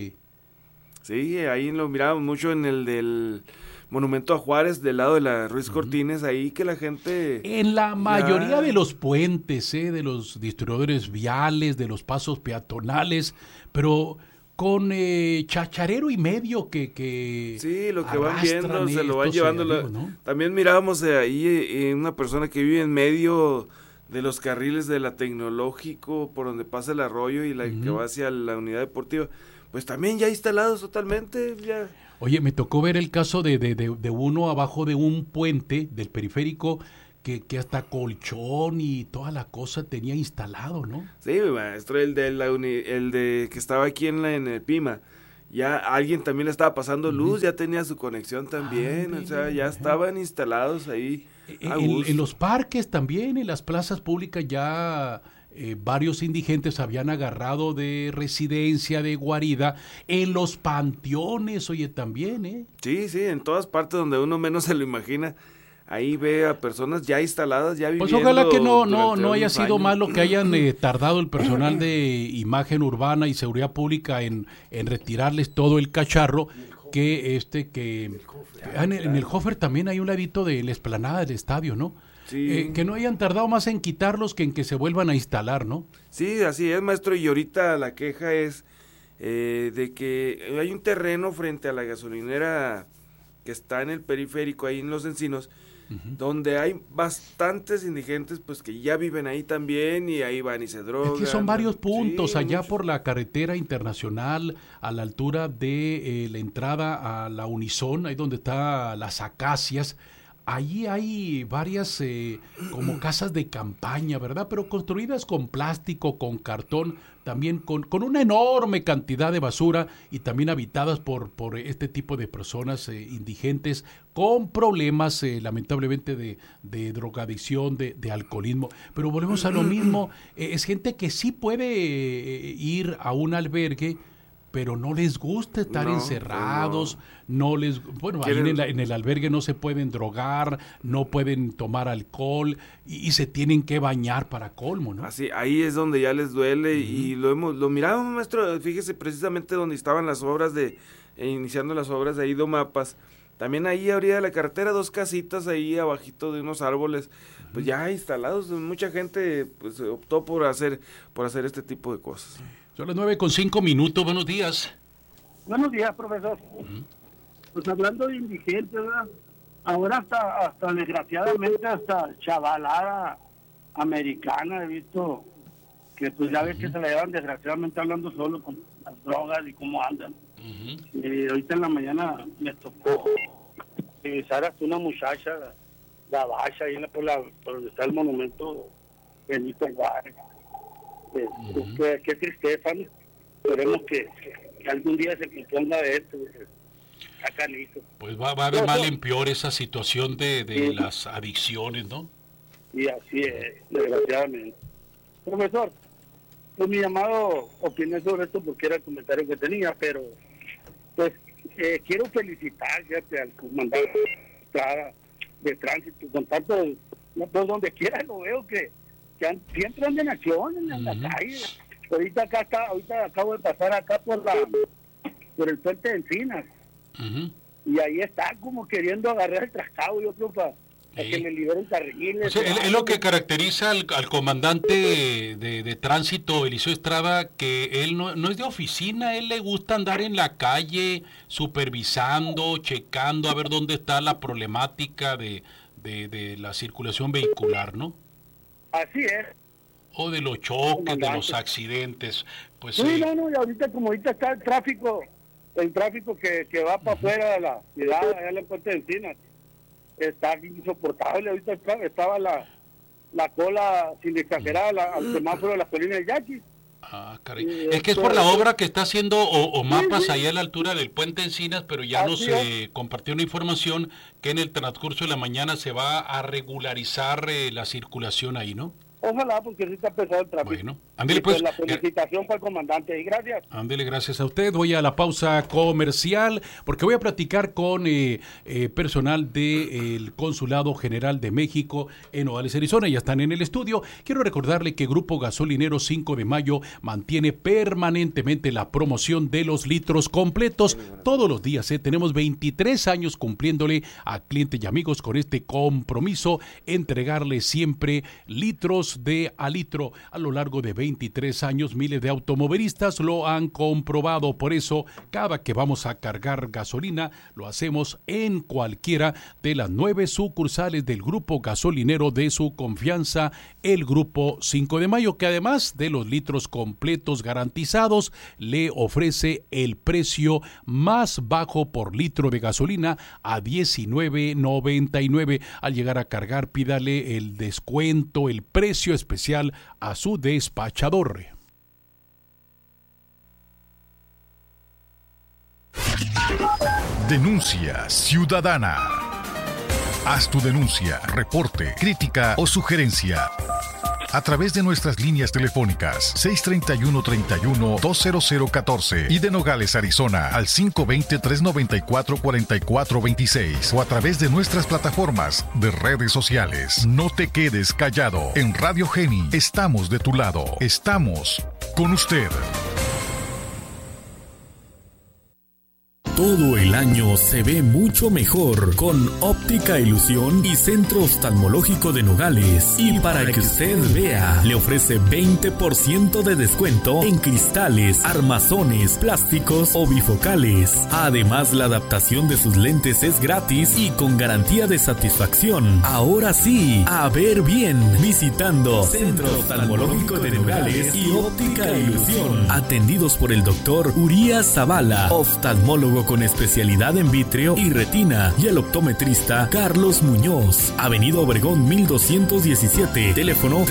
Sí, ahí lo mirábamos mucho en el del Monumento a Juárez, del lado de la Ruiz Cortines, ahí que la gente... En la mayoría de los puentes, de los distribuidores viales, de los pasos peatonales, pero con chacharero y medio que sí, lo que van viendo, se lo van llevando. ¿no? También mirábamos ahí una persona que vive en medio de los carriles de la Tecnológico, por donde pasa el arroyo, y la que va hacia la unidad deportiva, pues también ya instalados totalmente, ya... Oye, me tocó ver el caso de uno abajo de un puente del periférico que hasta colchón y toda la cosa tenía instalado, ¿no? Sí, maestro, el de que estaba aquí en el Pima, ya alguien también le estaba pasando luz, ya tenía su conexión también, o sea, ya estaban instalados ahí a gusto. En los parques también, en las plazas públicas ya... varios indigentes habían agarrado de residencia, de guarida, en los panteones, oye, también, Sí, en todas partes donde uno menos se lo imagina, ahí ve a personas ya instaladas, ya viviendo. Pues ojalá que no haya sido malo que hayan tardado el personal de imagen urbana y seguridad pública en retirarles todo el cacharro, que en el Hofer también hay un ladito de la explanada del estadio, ¿no? Sí. Que no hayan tardado más en quitarlos que en que se vuelvan a instalar, ¿no? Sí, así es, maestro, y ahorita la queja es de que hay un terreno frente a la gasolinera que está en el periférico, ahí en Los Encinos, donde hay bastantes indigentes pues que ya viven ahí también, y ahí van y se drogan. Es que son varios puntos, sí, allá por la carretera internacional, a la altura de la entrada a la Unison, ahí donde está las Acacias. Allí hay varias como casas de campaña, ¿verdad? Pero construidas con plástico, con cartón, también con una enorme cantidad de basura, y también habitadas por este tipo de personas indigentes con problemas lamentablemente de drogadicción, de alcoholismo. Pero volvemos a lo mismo, es gente que sí puede ir a un albergue, pero no les gusta estar encerrados, ahí en el albergue no se pueden drogar, no pueden tomar alcohol, y se tienen que bañar para colmo, ¿no? Así, ahí es donde ya les duele, y lo miramos, maestro, fíjese precisamente donde estaban las obras iniciando las obras de ahí de Omapas, también ahí a orilla de la carretera, 2 casitas ahí abajito de unos árboles, pues ya instalados, mucha gente pues optó por hacer este tipo de cosas. Son las 9:05, buenos días. Buenos días, profesor. Pues hablando de indigentes, ¿verdad? Ahora hasta desgraciadamente hasta chavalada americana he visto que pues ya ves que se la llevan desgraciadamente hablando solo con las drogas y cómo andan. Ahorita en la mañana me tocó revisar hasta una muchacha, la bacha, ahí por donde está el monumento Benito Juárez. Qué tristeza, ¿no? Esperemos que algún día se componga de esto. Acá listo. Pues va de mal en peor esa situación de las adicciones, ¿no? Y así es, desgraciadamente. Profesor, pues mi llamado opiné sobre esto porque era el comentario que tenía, pero pues quiero felicitar al comandante de tránsito, con tanto, pues donde quiera lo veo que siempre andan en acción en la calle. Ahorita acabo de pasar acá por el puente de Encinas, y ahí está como queriendo agarrar el trascado, yo creo, para que le liberen carriles. O sea, es lo que caracteriza al comandante de tránsito, Eliseo Estrada, que él no es de oficina, él le gusta andar en la calle supervisando, checando a ver dónde está la problemática de la circulación vehicular, ¿no? Así es. O de los choques, de los accidentes. Pues sí, no, y ahorita está el tráfico que va para afuera de la ciudad, allá en el puente de Encinas, está insoportable. Ahorita estaba la cola, sin exagerar, al semáforo de la colina del Yaqui. Ah, caray. Es que es por la obra que está haciendo Omapas allá a la altura del puente Encinas, pero ya nos compartió una información que en el transcurso de la mañana se va a regularizar la circulación ahí, ¿no? Ojalá, porque sí está pesado el tráfico. Bueno, ándele pues. La felicitación para el comandante, y gracias. Ándele, gracias a usted. Voy a la pausa comercial, porque voy a platicar con personal del Consulado General de México en Nogales, Arizona. Ya están en el estudio. Quiero recordarle que Grupo Gasolinero 5 de Mayo mantiene permanentemente la promoción de los litros completos todos los días. Tenemos 23 años cumpliéndole a clientes y amigos con este compromiso, entregarle siempre litros de a litro. A lo largo de 23 años, miles de automovilistas lo han comprobado. Por eso, cada que vamos a cargar gasolina, lo hacemos en cualquiera de las 9 sucursales del Grupo Gasolinero de su confianza, el Grupo 5 de Mayo, que además de los litros completos garantizados, le ofrece el precio más bajo por litro de gasolina a $19.99. Al llegar a cargar, pídale el descuento, el precio especial a su despachador. Denuncia ciudadana. Haz tu denuncia, reporte, crítica o sugerencia a través de nuestras líneas telefónicas 631-31-20014 y de Nogales, Arizona al 520-394-4426 o a través de nuestras plataformas de redes sociales. No te quedes callado. En Radio Geni estamos de tu lado. Estamos con usted. Todo el año se ve mucho mejor con Óptica Ilusión y Centro Oftalmológico de Nogales. Y para que usted vea, le ofrece 20% de descuento en cristales, armazones, plásticos o bifocales. Además, la adaptación de sus lentes es gratis y con garantía de satisfacción. Ahora sí, a ver bien, visitando Centro Oftalmológico de Nogales y Óptica Ilusión. Atendidos por el doctor Urias Zavala, oftalmólogo con especialidad en vítreo y retina, y el optometrista Carlos Muñoz. Avenida Obregón 1217, teléfono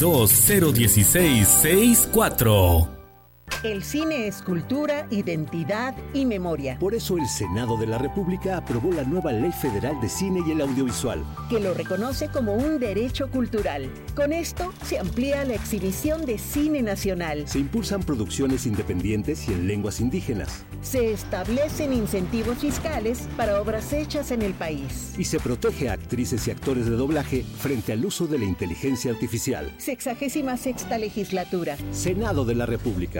32-016-64. El cine es cultura, identidad y memoria. Por eso el Senado de la República aprobó la nueva Ley Federal de Cine y el Audiovisual, que lo reconoce como un derecho cultural. Con esto se amplía la exhibición de cine nacional. Se impulsan producciones independientes y en lenguas indígenas. Se establecen incentivos fiscales para obras hechas en el país. Y se protege a actrices y actores de doblaje frente al uso de la inteligencia artificial. 66ª Legislatura. Senado de la República.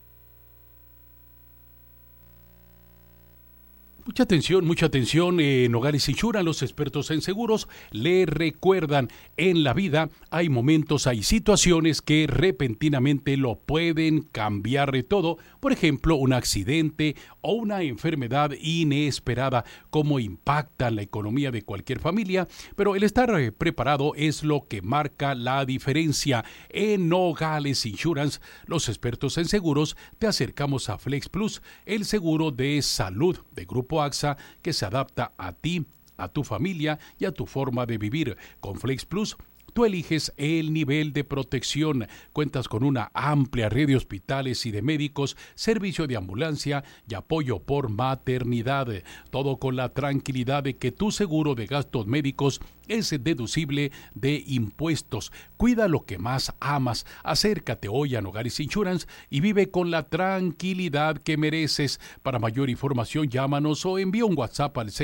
Mucha atención, Nogales Insurance, los expertos en seguros, le recuerdan, en la vida hay momentos, hay situaciones que repentinamente lo pueden cambiar de todo. Por ejemplo, un accidente o una enfermedad inesperada, cómo impactan la economía de cualquier familia, pero el estar preparado es lo que marca la diferencia. En Nogales Insurance, los expertos en seguros, te acercamos a Flex Plus, el seguro de salud de Grupo AXA que se adapta a ti, a tu familia y a tu forma de vivir. Con Flex Plus, tú eliges el nivel de protección. Cuentas con una amplia red de hospitales y de médicos, servicio de ambulancia y apoyo por maternidad. Todo con la tranquilidad de que tu seguro de gastos médicos es deducible de impuestos. Cuida lo que más amas. Acércate hoy a Nogales Insurance y vive con la tranquilidad que mereces. Para mayor información, llámanos o envía un WhatsApp al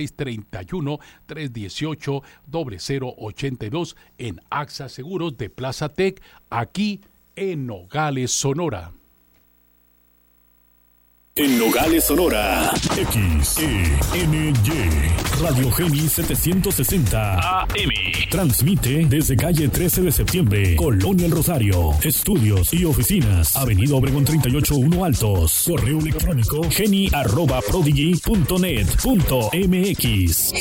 631-318-0082 en AXA Seguros de Plaza Tech, aquí en Nogales, Sonora. En Nogales, Sonora, XENY, Radio Geni 760 AM. Transmite desde calle 13 de septiembre, Colonia El Rosario. Estudios y oficinas, Avenida Obregón 38-1 Altos. Correo electrónico geni@prodigy.net.mx.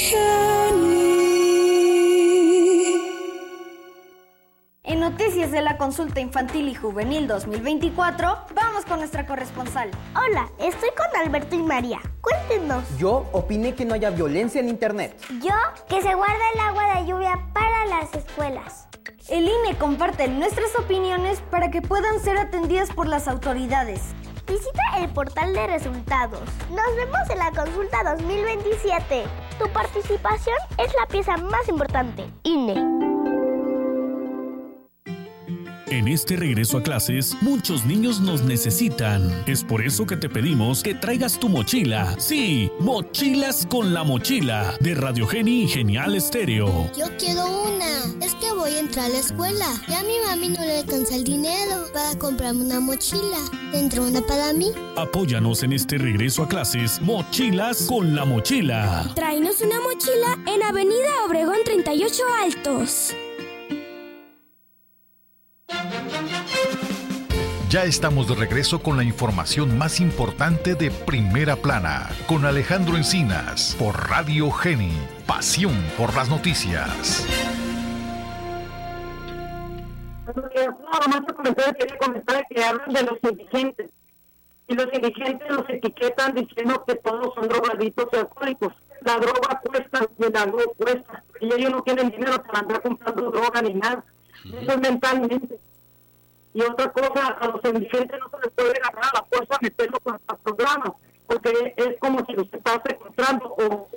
En Noticias de la Consulta Infantil y Juvenil 2024, vamos con nuestra corresponsal. Hola, estoy con Alberto y María. Cuéntenos. Yo opiné que no haya violencia en Internet. Yo, que se guarde el agua de lluvia para las escuelas. El INE comparte nuestras opiniones para que puedan ser atendidas por las autoridades. Visita el portal de resultados. Nos vemos en la consulta 2027. Tu participación es la pieza más importante. INE. En este regreso a clases, muchos niños nos necesitan. Es por eso que te pedimos que traigas tu mochila. Sí, Mochilas con la Mochila, de Radio Geni y Genial Estéreo. Yo quiero una. Es que voy a entrar a la escuela. Y a mi mami no le alcanza el dinero para comprarme una mochila. ¿Tendrá una para mí? Apóyanos en este regreso a clases. Mochilas con la Mochila. Tráenos una mochila en Avenida Obregón 38 Altos. Ya estamos de regreso con la información más importante de Primera Plana, con Alejandro Encinas, por Radio Geni, pasión por las noticias. Quería comentar que hablan de los indigentes, y los indigentes los etiquetan diciendo que todos son drogadictos y alcohólicos. La droga cuesta, y la droga cuesta, y ellos no tienen dinero para andar comprando droga ni nada. Eso es mentalmente. Y otra cosa, a los indigentes no se les puede agarrar a la fuerza meterlo con los programas, porque es como si los está secuestrando o